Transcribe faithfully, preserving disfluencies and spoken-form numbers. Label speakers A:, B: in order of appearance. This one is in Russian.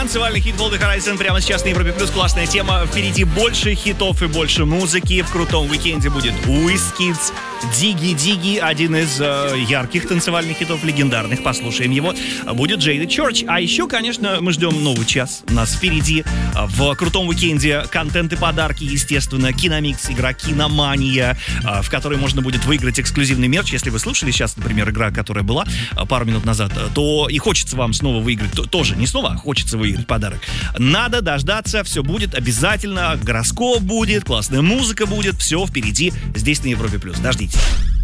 A: танцевальный хит Волны Horizon прямо сейчас на Европе Плюс. Классная тема. Впереди больше хитов и больше музыки. В крутом уикенде будет WizKids, Диги Диги, один из э, ярких танцевальных хитов, легендарных. Послушаем его. Будет Jaded Church. А еще, конечно, мы ждем новый час. У нас впереди в крутом уикенде контент и подарки, естественно. Киномикс, игра Киномания, в которой можно будет выиграть эксклюзивный мерч. Если вы слушали сейчас, например, игра, которая была пару минут назад, то и хочется вам снова выиграть, то, тоже не снова, а хочется выиграть подарок. Надо дождаться, все будет обязательно. Гороскоп будет, классная музыка будет. Все впереди здесь на Европе Плюс. Дождитесь.